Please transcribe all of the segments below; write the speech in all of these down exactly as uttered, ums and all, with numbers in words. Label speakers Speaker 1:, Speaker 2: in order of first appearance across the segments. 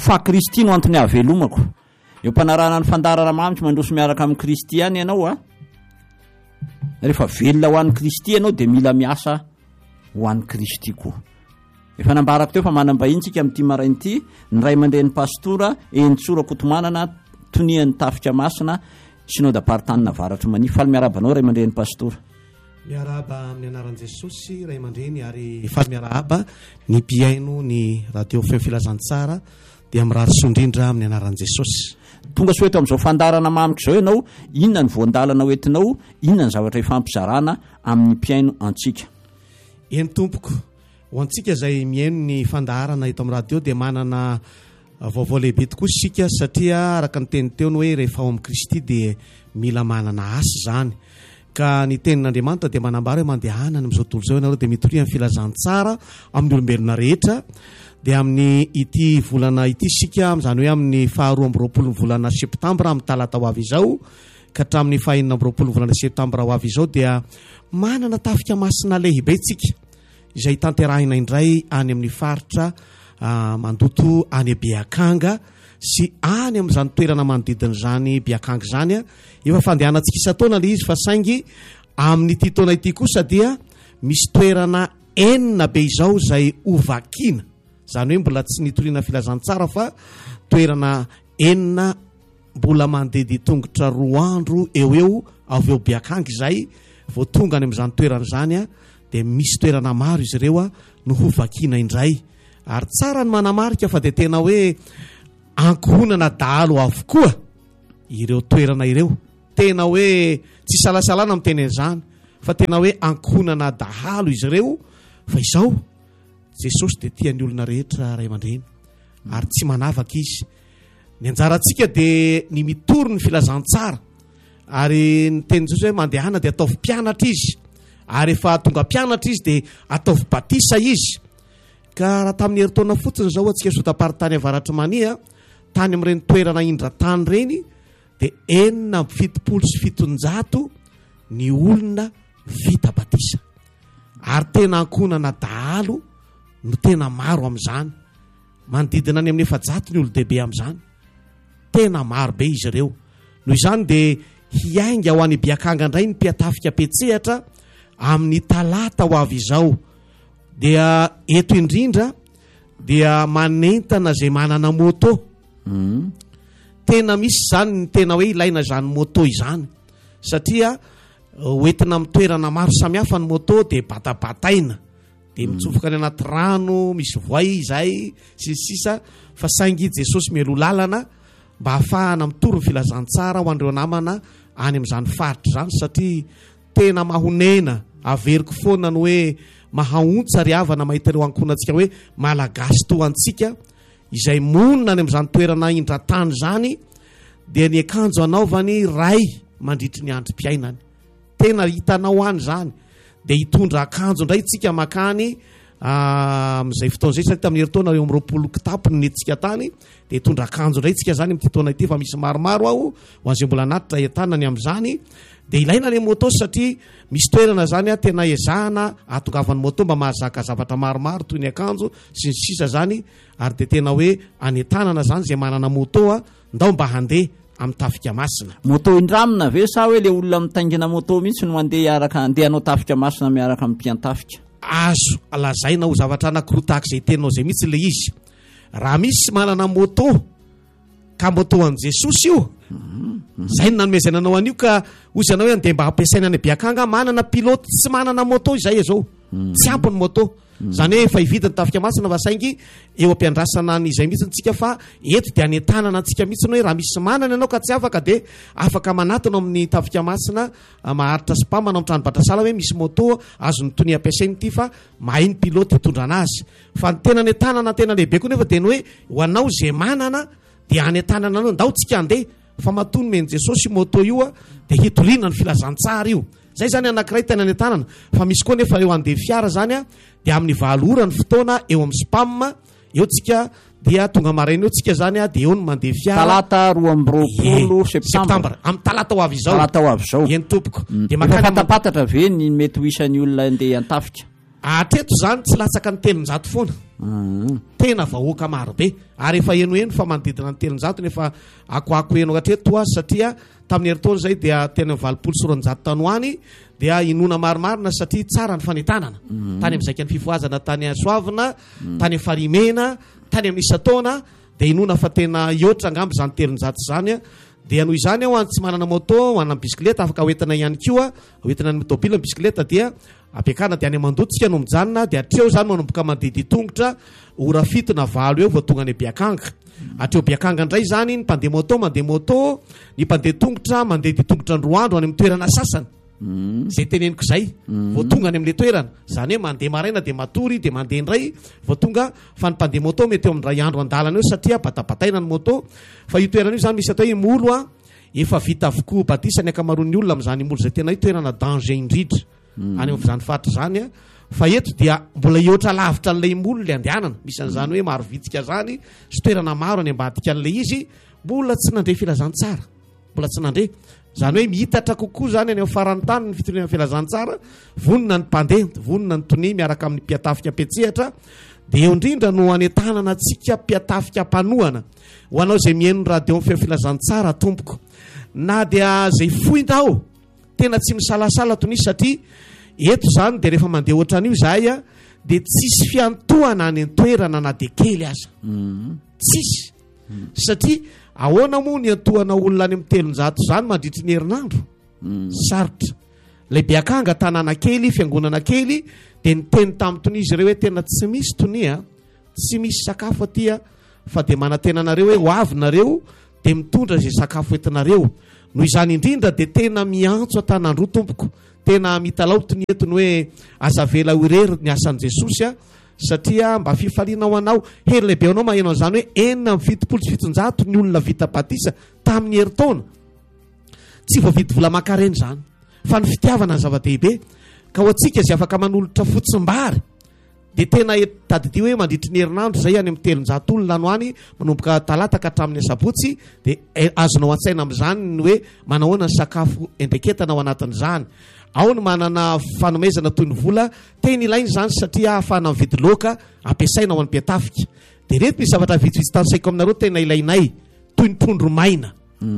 Speaker 1: fa Kristy no antony avelomako. Eo mpanarana ny fandararamamitry mandroso miaraka amin'ny Kristy any ianao a. Rehefa velona ho an'ny Kristy ianao dia mila miasa ho an'ny Kristy koa. Efa nambarako teo fa manambahitsika amin'ity marain'ity ny ray aman-dren'ny pastora Entsora Kotomanana tonian'ny tafika masina synod apartanina Avaratra Manify. Faly miarabanao ray aman-dren'ny pastora.
Speaker 2: Miaraba amin'ny anaran'i Jesosy ray aman-dreny ary faly miaraba ny mpiaino ny radio feo filazantsara dia mirary sondrindra amin'ny anaran'i Jesosy.
Speaker 1: Tonga soeto amin'izao fandarana mamika izao ianao, inona ny voandalana hoentinao, inona ny zavatra ifampizarana amin'ny mpiaino antsika.
Speaker 2: Eny tompoko, ho antsika izay miaino ny fandarana eto amin'ny radio dia manana vaovao lehibe tokoa sika satria araka ny teny teo ny hoe rehefa ao amin'ny Kristy dia mila manana asa izany. Ka ny tenin'Andriamanitra dia manambara hoe mandehanana amin'izao tontolo izao ianareo dia mitory amin'ny filazantsara amin'ny olombelona rehetra. Dia amin'ny ity volana ity sika amin'izany hoe amin'ny faharoa amby roapolo volana septambra amin'ny talata ho avy izao ka hatramin'ny fahaenina amby roapolo volana septambra ho avy izao dia manana tafika masina lehibe tsika izay tanterahina indray any amin'ny faritra uh, mandoto any Beakanga sy any amin'izany toerana manodidina izany Beakanga izany a. Efa fandehanantsika isa-taona ilay izy fa saingy amin'ny ity taona ity kosa dia misy toerana enina be izao izay hovakiana. Zany hoe mbola tsy nitoriana filazantsara fa toerana enina mbola mandeha tongotra roa andro eo eo avy eo Beakanga izay vao tonga any amin'izany toerana izany a dia misy toerana maro izy ireo a no hovakiana indray. Ary tsara ny manamarika fa dia tena hoe ankohonana dahalo avokoa ireo toerana ireo. Tena hoe tsy salasalana amin'ny teny izany fa tena hoe ankohonana dahalo izy ireo fa izao Jesosy dia tian'ny olona rehetra ray aman-dreny ary tsy manavaka izy. Ny anjarantsika dia ny mitory ny filazantsara ary ny teny Jesosy hoe mandehana dia ataovy mpianatra izy ary efa tonga mpianatra izy dia ataovy batisa izy. Ka raha tamin'ny herintaona fotsiny izao antsika sotaparitany Avaratra Mania tany amin'ireny toerana indran-tany reny dia enina amby fitopolo sy fitonjato ny olona vita batisa ary tena ankonana dahalo no tena maro amin'izany. Manodidina any amin'ny efajato ny olo-dehibe amin'izany. Tena maro be izy ireo. Noho izany dia hiainga ho any Beakanga indray ny mpiatafika petsehatra amin'ny talata ho avy izao. Dia eto indrindra dia manentana izay manana moto. Mm. Tena misy izany ny tena hoe ilaina izany moto izany satria hoentina amin'ny toerana maro samihafa ny moto dia batabataina. Dia mitsofoka any anaty rano, misy voay izay, sisa sisa fa saingy Jesosy mielo lalana mba ahafahana mitory ny filazantsara ho an'ireo namana any amin'izany faritra izany satria tena mahonena averiko foana ny hoe mahaontsa ry havana mahita ireo ankonantsika hoe malagasy to antsika izay monina any amin'izany toerana indran-tany izany dia ny akanjo anaovany ray mandritry ny androm-piainany. Tena hitanao any izany. Dia hitondra akanjo indray tsika makany amin'izay fotoana izay satria tamin'ny herintaona eo amin'ny roapolo kitapo ny netsika tany dia hitondra akanjo indray tsika zany amin'ity taona ity fa misy maromaro aho ho an'izay mbola natitra entanany amin'izany. Dia ilaina ilay moto satria misy toerana zany a tena ezahana atongavan'ny moto mba mahazaka zavatra maromaro toy ny akanjo sy ny sisa zany ary dia tena hoe anentanana zany izay manana moto a ndao mba handeha amin'ny tafika masina.
Speaker 1: Moto indramina ve sa hoe le olona mitaingina moto mihitsy no mandeha iaraka andehanao tafika masina miaraka amin'ny mpiantafika?
Speaker 2: Azo alazaina ho zavatra anankiroa tahaka izay tenao izay mihitsy le izy. Raha misy manana moto ka moto an'i Jesosy io, zay no nanomezana anao an'io ka ozy anao hoe andeha mba hampiasaina any Beakanga manana pilote tsy manana moto izay izao. Tsy ampy ny moto. Zany hoe efa hividiny tafika masina fa saingy eo ampiandrasana n'izay mihitsy tsika fa eto dia anentanana antsika mihitsy hoe raha misy manana ianao ka tsy afaka dia afaka manatona amin'ny tafika masina maharitra spa manao trano batrasala hoe misy moto azony tony ampiasainy ity fa mahay ny pilote hitondra anazy. Fa ny tena anentanana tena lehibe koa nefa dia ny hoe ho anao izay manana dia anentanana anao ndao tsika andeha fa matony meny Jesosy moto io a dia hitoriana ny filazantsara io. Zay zany anankiray tena anentanana fa misy koa nefa eo andeha fiara zany a dia amin'ny valora ny fotoana eo amin'ny spam eo tsika dia tonga maraina eo tsika zany a dia eo no mandeha fiara
Speaker 1: talata roa amby roapolo septambra
Speaker 2: amin'ny talata ho avy izao.
Speaker 1: Talata ho avy izao.
Speaker 2: Eny tompoko.
Speaker 1: Dia makatapatatra ve ny mety ho isan'ny olona andeha antafika?
Speaker 2: atreto zany tsy latsaka ny telonjato foana tena vahoaka marobe ary efa eno eno fa manodidina ny telonjato nefa akoako eno atreto a satria tamin'ny heritaona zay dia tena valopolo sy roanjato tanoany dia inona maromarina satria tsara ny fanetanana tany am'zaika ny fifoazana tany asoavina tany farimena tany amin'ny isataona dia inona fa tena iotra angamby zany telonjato zany a dia noho izany aho any tsy manana moto anana bisikileta afaka hoentina ihany koa hoentina ny motobila ny bisikileta dia ampiakana dia any amandotsika no mijanona dia atreo zany manomboka mandidy tongotra ora fito na valo eo vao tonga ny Beakanga atreo Beakanga indray zany ny mpandeha moto mandeha moto ny mpandeha tongotra mandeha di tongotra ny roa andro any amin'ny toerana sasany zay teneniko zay vao tonga any amin'le toerana zany hoe mandeha maraina dia matory dia mandeha indray vao tonga fa ny mpandeha moto mety eo amin'ray andro an-dalana eo satria batabataina ny moto fa io toerana io zany misy atao hoe molo a efa vita avokoa batisa ny akamaroan'ny olona amin'izany molo zay tena io toerana danger indrindra any amin'izany faritra zany a fa eto dia mbola iotra lavitra n'ilay molo le andehanana misy an'izany hoe maro vitsika zany sy toerana maro any ambadika an'ilay izy mbola tsy nandre filazantsara mbola tsy nandre zany hoe mihitatra kokoa zany any amin'ny farany tany ny fitonena filazantsara vonona ny mpandeha vonona ny tony miaraka amin'ny mpiatafika petsehatra dia eo indrindra no anetanana antsika mpiatafika mpanohana ho anao zay mihaino ny radio amin'ny filazantsara tompoko na dia zay foindao tena tsy misalasala tonisy satria eto zany dia rehefa mandeha ohatran'io zahay a dia tsisy fiantohana any an-toerana na dia kely aza tsisy satria ahoana moa ny antohana olona any amin'ny telonjato zany mandritry ny herinandro sarotra lay Beakanga tanàna kely fiangonana kely dia ny teny tamin'ny tonizy ireo hoe tena tsy misy tonia tsy misy sakafo atya fa dia manantenanareo hoe ho avinareo dia mitondra zay sakafo entinareo noho izany indrindra dia tena miantso atanandroa tompoko tena mitalaoto ny entony hoe azavela irery ny asan'i Jesosy a satria mba fifaliana ho anao hery lehibe anao maheno an'izany hoe enina amin'ny fitopolo sy fitonjato ny olona vita batisa tamin'ny heritaona tsy voavidy vola makareny zany fa ny fitiavana ny zava-dehibe ka ho antsika zay afaka manolotra fotsimbary dia tena tadidio hoe mandritry ny herinandro zay any amin'ny telonjato olona no any manomboka talata ka hatramin'ny sabotsy dia azonao an-tsaina amin'izany ny hoe manahoana ny sakafo endreketana ao anatin'izany ao ny manana fanomezana toy ny vola tena ilainy zany satria ahafahana mividy loaka ampiasaina ao an'ny mpiatafika dia reto misy zavatra vitsivitsy tansaiko aminareo tena ilainay toy ny trondro maina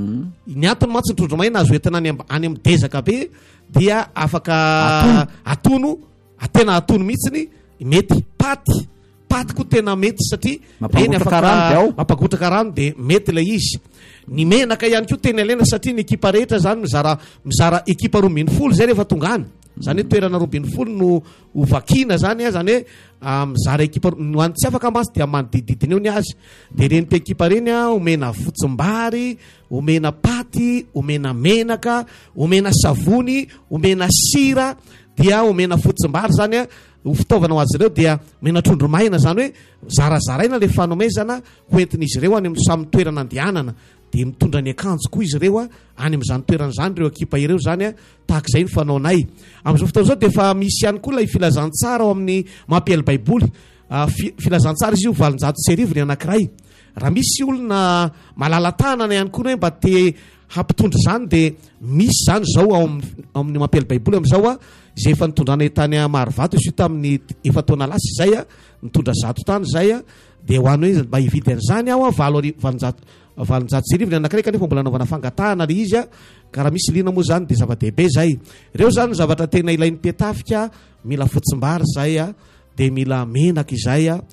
Speaker 2: ny antony mantsy ny trondro maina azo entina any amin'ny dezaka be dia afaka atono tena atono mihitsiny mety paty paty koa tena mety satria reny afaka mampagotraka rano dia mety ilay izy ny menaka ihany koa tena ilaina satria ny ekipa rehetra zany mizara mizara ekipa roa ambin'ny folo zay rehefa tonga any zany hoe toerana roa ambin'ny folo no hovakina zany a zany hoe mizara ekipa no any tsy afaka masy dia manodidididina eo ny azy dia reny mpe ekipa reny a omena fotsimbary omena paty omena menaka omena savony omena sira dia omena fotsimbary zany a ho fitaovana ho azy ireo dia mena trondro maina zany hoe zarazaraina le fanomezana hoentin'izy ireo any amin'ny samy toerana andehanana dia mitondra ny akanjo koa izy ireo a any amin'izany toerana zany ireo ekipa ireo zany a tahaka izay ny fanaonay amin'izao fotoana zao dia efa misy ihany koa ilay filazantsara ao amin'ny mampiely baiboly filazantsara izy io valonjato sy arivo ny anankiray raha misy olona malala tanana ihany koa hoe mba te hampitondra zany dia misy zany zao ao amin'ny mampiely baiboly amin'izao a izay efa nitondrana tany Marovato izy io tamin'ny efa taona lasa izay a nitondra zato tany izay a dia ho any hoe mba hividy an'izany aho a valo valonjato valonjato sy arivo ny anankiray kanefa mbola anaovana fangatahana le izy a ka raha misy lina moa zany dia zava-dehibe zay ireo zany zavatra tena ilain'ny mpiatafika mila fotsimbary zay a dia mila menaka izay a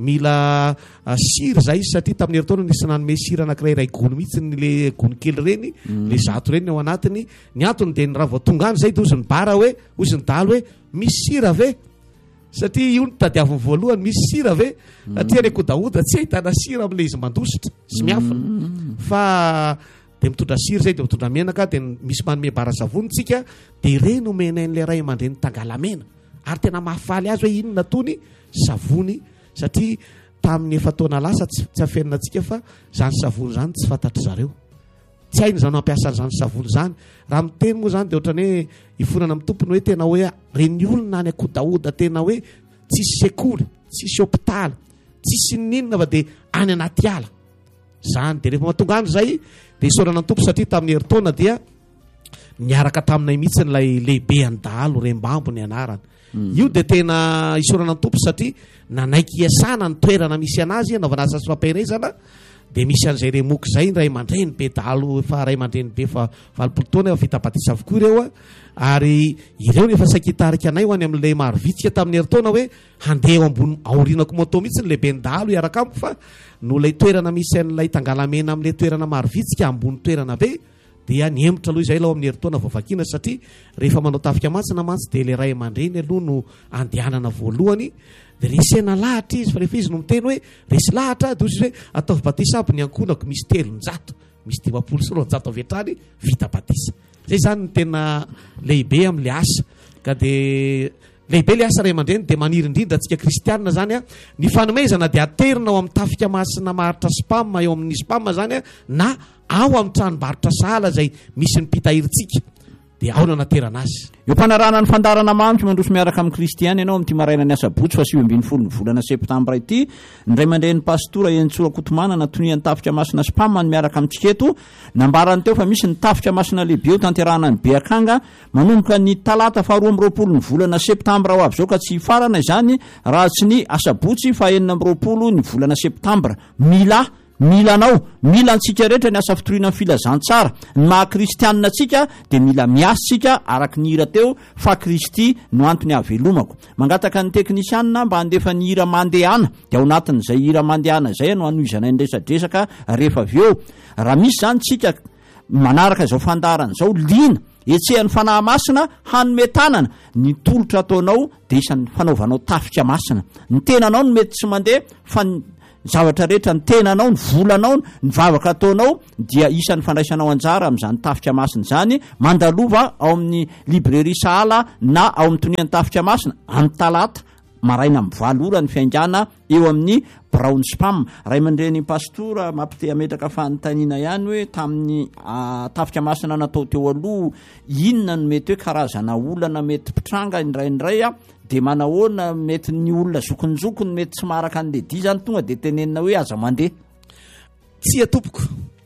Speaker 2: mila sira zay izy satria tamin'ny heritaona nisy nanome sira anankiray ray gony mihitsy le gony kely reny le zato reny ao anatiny ny antony dia ny raha vao tonga any zay dia ozy ny bara hoe ozy ny dalo hoe misy sira ve satria io ny tadiaviny voalohany misy sira ve satria reko daoda tsy ahitana sira amin'le izy mandositra sy miafina fa dia mitondra sira zay dia mitondra menaka dia misy manome bara savonytsika dia ireny omenain'le ray aman-dreny tangalamena ary tena mahafaly azy hoe inona tony savony satria tamin'ny efa taona lasa tsy afenina antsika fa zany savony zany tsy fantatry zareo tsy hainy zany mampiasa zany savony zany raha miteny moa zany dia ohatrany hoe hifonana amin'ny tompony hoe tena hoe reny olona any akodaoda tena hoe tsisy sekoly tsisy hopitaly tsisy ninona fa dia any anaty ala zany dia rehefa mahatonga any zay dia isaorana ny tompo satria tamin'ny heritaona dia niaraka taminay mihitsy nylay lehibe andalo rembambo ny anarany io de tena isorana ny tompo satria nanaiky iasana ny toerana misy anazy anaovanasa sy fampiresana de misy an'izay remoky zay ray aman-dreny be dalo fa ray aman-dreny be fa valopolo taona eo vita batisa avokoa ireo a ary ireo nefa sakitarika anay ho any amin'le maro vitsika tamin'ny heritaona hoe handeha eo ambony aorinako moto mihitsy ny lehibe ny dalo iaraka amiko fa no lay toerana misy an'ilay tangalamena amin'le toerana maro vitsika ambony toerana be dia niemotra aloha izay lao amin'ny heritaona voavakiana satria rehefa manao tafika matsina mantsy de le ray aman-dreny aloha no andehanana voalohany de resena lahatra izy fa rehefa izy no miteny hoe resy lahatra de izy hoe ataovy batisa aby ny ankonako misy telonjato misy dimapolo sy roanjato avy hatrany vita batisa zay zany ny tena lehibe amin'le asa ka de lehibe le asa ray aman-dreny de maniry indrindra atsika kristianina zany a ny fanomezana de aterina ao amin'ny tafika masina maharitra spam eo amin'ny spam zany a na ao amin'ny tranombarotra sahala zay misy ny mpitahiritsika de ao na naterana azy
Speaker 1: eo mpanarana ny fandarana manitry mandroso miaraka amin'ny kristiany ianao amin'ity maraina ny asa botsy fa sivy ambin'ny folo ny volana septambra ity ny ray aman-dreny pastora Entsora Kotomana natoniany tafika masina spam ny miaraka amintsika eto nambarany teo fa misy ny tafika masina lehibe eo tanterahana ny Beakanga manomboka ny talata faharoa amby roapolo ny volana septambra ho avy zao ka tsy farana izany raha tsy ny asa botsy fa enina amby roapolo ny volana septambra mila milanao mila antsika rehetra ny asa fitoriana ny filazantsara ny maha kristianina atsika de mila miasitsika araky ny hira teo fa Kristy no antony avelomako mangataka ny teknisianina mba handefa ny hira mandehana de ao anatin'izay hira mandehana zay no anoizana ny resadresaka rehefa avy eo raha misy zany tsika manaraka izao fandarana zao lina etsehan'ny fanahy masina hanome tanana ny tolotra ataonao de isan'ny fanaovanao tafika masina ny tenanao no mety tsy mandeha fa zavatra rehetra ny tenanao ny volanao ny vavaka ataonao dia isan'ny fandraisanao anjara amin'izany tafika masina zany mandalova ao amin'ny librairie sahala na ao amin'ny tonian'ny tafika masina amin'ny talata maraina mivalo ora ny fiaingana eo amin'ny brown spam ray aman-dreny pastora mampite ametraka fanontaniana ihany hoe tamin'ny tafika masina natao teo aloha inona no mety hoe karazana olana mety mpitranga indraindray a de manahoana mety ny olona zokonjokony mety tsy maraka an'le dia zany tonga de tenenina hoe aza mandeha
Speaker 2: tsy atompoko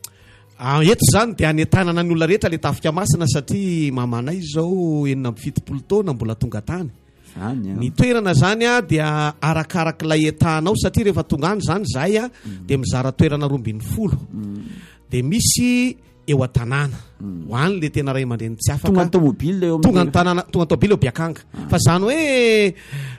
Speaker 2: eto zany de anetanana ny olona rehetra le tafika masina satria mamanay zao enina amby fitopolo taona mbola tonga tany ny toerana zany a dia arakarak'ilay etanao satria rehefa tonga any zany zahay a de mizara toerana roambin'ny folo de misy eo a-tanàna hoany le tena ray aman-dreny tsy afaka
Speaker 1: tonga tomobile eo
Speaker 2: tonga ny tanàna tonga tomobile eo Beakanga fa zany hoe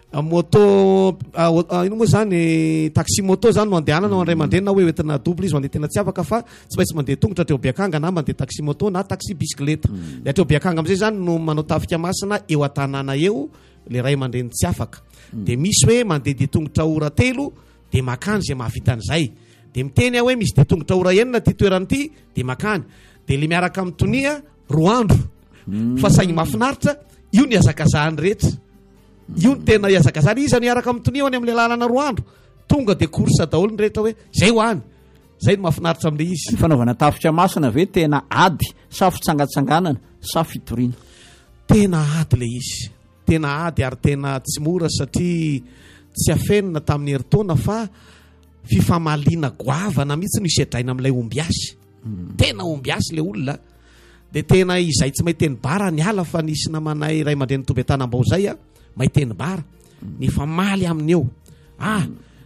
Speaker 2: moto ino moa zany taxi moto zany no andehanana ao ray aman-dreny na hoe entina double izy mandeha tena tsy afaka fa tsy maintsy mandeha tongotra atreo Beakanga na mandeha taxi moto na taxi bicyclette de atreo Beakanga am'izay zany no manao tafika masina eo a-tanàna eo le ray aman-dreny tsy afaka de misy hoe mandeha de tongotra ora telo de makany zay mahavitan'izay de miteny aho hoe misy de tongotra ora enina ty toerany ity de makany de le miaraka amin'ny tonia roa andro fa saigny mahafinaritra io ny azakazahany rehetra io ny tena iazakazahany izy niaraka amin'ny tonia ho any amin'le lalana roa andro tonga de korsa daholo ny rehetra hoe zay ho any zay no mahafinaritra amin'le izy
Speaker 1: fanaovana tafika masina ve tena ady sa fitsangatsanganana sa fitoriana
Speaker 2: tena ady le izy tena ady ary tena tsy mora satria tsy afenina tamin'ny heritaona fa fifamaliana goavana mihitsy no isedraina amin'ilay omby asy tena omby asy le olona de tena izay tsy mahiteny bara ny ala fa nisy namanay ray aman-dreny tombetana ambao zay a mahiteny bara ny famaly aminy eo ah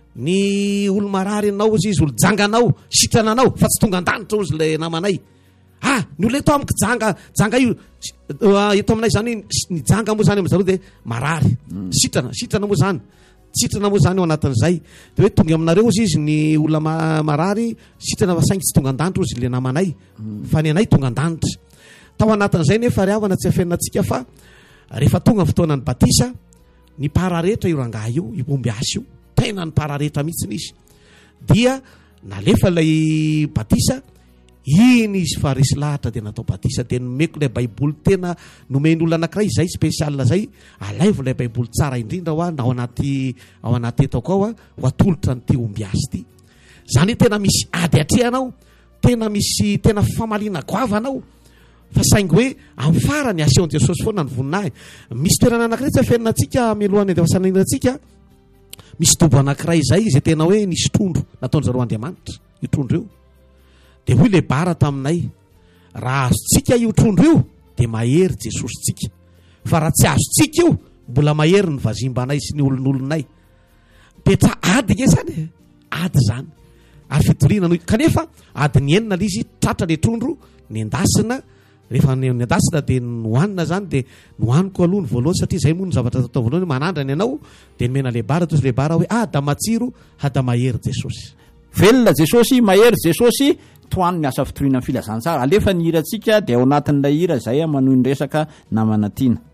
Speaker 2: ny olo marary anao izy izy olo janganao sitrananao fa tsy tonga an-danitra ozy le namanay ah ny olo eto amiko janga janga io eto aminay zany ny janga moa zany am'zareo de marary sitrana sitrana moa zany sitrana moa zany ao anatin'izay de hoe tonga aminareo izy izy ny olona marary sitrana fa saingy tsy tonga an-danitra ozy le namanay fa ny anay tonga an-danitra tao anatin'izay nefa ry havana tsy afenina atsika fa rehefa tonga ny fotoanany batisa ny pararehetra io rangaha io io omby asy io tena ny pararehetra mihitsy izy dia nalefa lay batisa iny izy fa resy lahatra de natao batisa de nomeko lay baiboly tena nomeny olona anankiray zay spesialina zay alaivo lay baiboly tsara indrindra ho a na ao anaty ao anaty etako ao a ho atolotra nyty omby asy ty zany hoe tena misy ady atrehanao tena misy tena famaliana goavanao fa saingy hoe amin'ny farany aseon Jesosy foana ny voninahy misy toerana anankiray tsy afenina atsika mialohany de fasanina atsika misy tobo anankiray zay zay tena hoe nisy trondro nataon'zareo Andriamanitra io trondro io de hoy le bara taminay raha azotsika io trondro io de mahery Jesosy tsika fa raha tsy azotsika io mbola mahery ny vazimbanay sy ny olon'olonay petra ady ke zany ady zany ary fitolina no kanefa ady ny enina l izy tratra le trondro ny endasina rehefa ny endasina de nohanina zany de nohaniko aloha ny voalohany satria zay moa ny zavatra tatao voalohany manandrany ianao de ny mena lebara tosy lebara hoe ada matsiro hada mahery jesosy
Speaker 1: velona jesosy mahery jesosy toany ny asa fitoriana ny filazantsara alefa ny hiratsika de ao anatin'ilay hira zay manohy ny resaka namana tiana